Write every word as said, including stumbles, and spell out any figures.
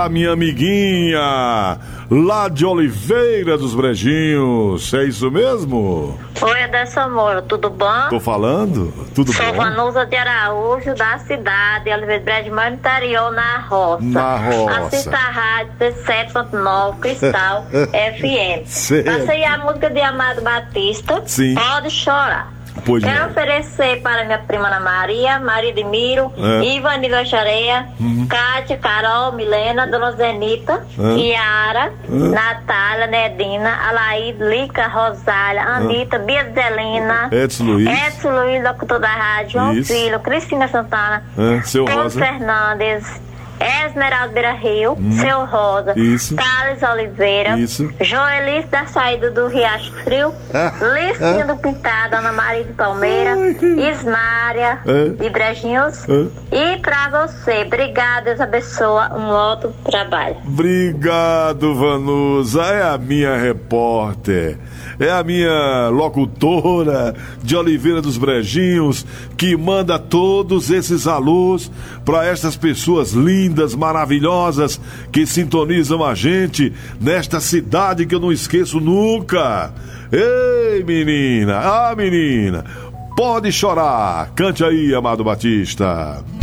A minha amiguinha, lá de Oliveira dos Brejinhos, é isso mesmo? Oi, Adelson Moura, tudo bom? Tô falando, tudo Sou bom? Sou Vanusa de Araújo, da cidade, Oliveira dos Brejinhos, no interior, na roça. Na roça. Assista a rádio C sete ponto nove, Cristal F M. Passei a música de Amado Batista, Sim. Pode Chorar. Pois Quero não. oferecer para minha prima Ana Maria, Maria de Miro, É. Ivani Gachareia, Uhum. Kátia, Carol, Milena, Dona Zenita, É. Yara, Natália, Nedina, Alaíde, Lica, Rosália, Anitta, Bia Zelina, Edson Luiz. Edson Luiz, locutor da rádio, João Isso. Filho, Cristina Santana, É, seu Pedro Rosa. Fernandes, Esmeralda Beira Rio, Seu Rosa, Isso. Thales Oliveira, Isso. Joelice da saída do Riacho Frio, Licinha do Pintado, Ana Maria de Palmeira, Ismária É. de Brejinhos. É. E pra você, obrigada, Deus abençoa, um ótimo trabalho. Obrigado, Vanusa. É a minha repórter, é a minha locutora de Oliveira dos Brejinhos, que manda todos esses alôs para estas pessoas lindas, maravilhosas, que sintonizam a gente nesta cidade que eu não esqueço nunca. Ei, menina, ah, menina, pode chorar. Cante aí, Amado Batista.